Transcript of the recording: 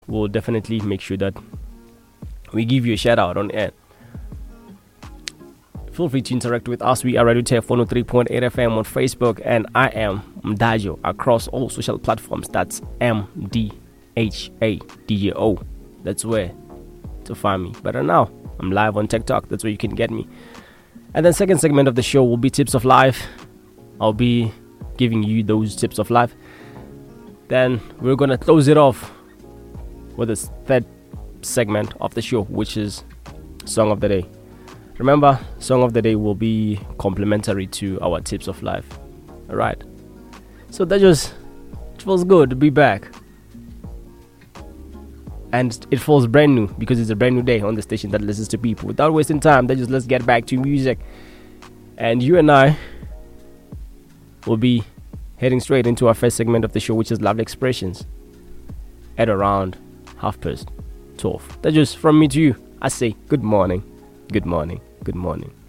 we'll definitely make sure that we give you a shout out on air. Feel free to interact with us. We are Radio Tech 103.8 FM on Facebook, and I am Mdajo across all social platforms. That's MDHADJO. That's where to find me. But now I'm live on TikTok. That's where you can get me. And then second segment of the show will be Tips of Life. I'll be giving you those tips of life. Then we're gonna close it off with this third segment of the show, which is Song of the Day. Remember, Song of the Day will be complementary to our Tips of Life. Alright. So it feels good to be back. And it feels brand new because it's a brand new day on the station that listens to people. Without wasting time, let's get back to music. And you and I will be heading straight into our first segment of the show, which is Lovely Expressions, at around 12:30. That's just from me to you. I say good morning, good morning, good morning.